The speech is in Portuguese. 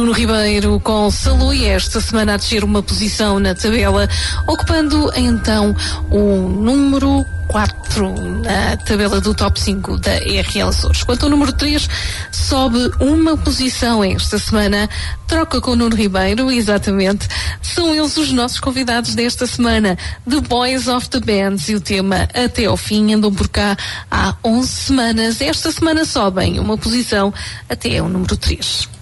Nuno Ribeiro com Salui, esta semana a descer uma posição na tabela, ocupando então o número 4 na tabela do top 5 da RL Açores. Quanto ao número 3, sobe uma posição esta semana, troca com o Nuno Ribeiro, exatamente. São eles os nossos convidados desta semana, The Boys of the Bands, e o tema Até ao Fim. Andam por cá há 11 semanas. Esta semana sobem uma posição até o número 3.